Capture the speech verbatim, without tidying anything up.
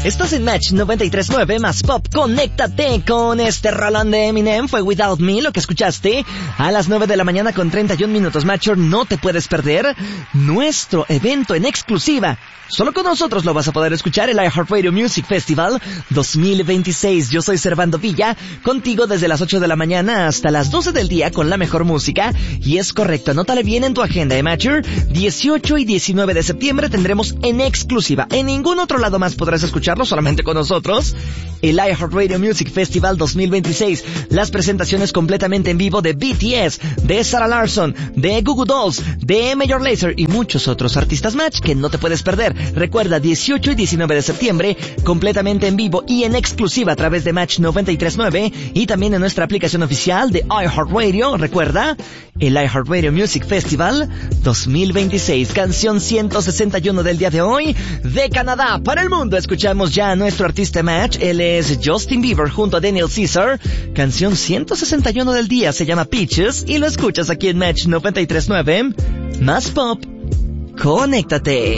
Estás en Match noventa y tres punto nueve más Pop. Conéctate con este rolón de Eminem. Fue Without Me lo que escuchaste a las nueve de la mañana con treinta y un minutos. Matcher, no te puedes perder nuestro evento en exclusiva. Solo con nosotros lo vas a poder escuchar, el iHeartRadio Music Festival dos mil veintiséis. Yo soy Servando Villa, contigo desde las ocho de la mañana hasta las doce del día con la mejor música. Y es correcto, anótale bien en tu agenda, ¿eh, Matcher? dieciocho y diecinueve de septiembre tendremos en exclusiva. En ningún otro lado más podrás escucharlo, solamente con nosotros. El iHeartRadio Music Festival dos mil veintiséis. Las presentaciones completamente en vivo de B T S, de Sarah Larsson, de Goo Goo Dolls, de Major Lazer y muchos otros artistas Match que no te puedes perder. Recuerda, dieciocho y diecinueve de septiembre, completamente en vivo y en exclusiva a través de Match noventa y tres punto nueve y también en nuestra aplicación oficial de iHeartRadio. Recuerda, el iHeartRadio Music Festival dos mil veintiséis. Canción ciento sesenta y uno del día de hoy, de Canadá para el mundo. Escuchamos ya a nuestro artista Match. Él es Justin Bieber junto a Daniel Caesar. Canción ciento sesenta y uno del día, se llama Peaches y lo escuchas aquí en Match noventa y tres punto nueve. Más Pop. Conéctate.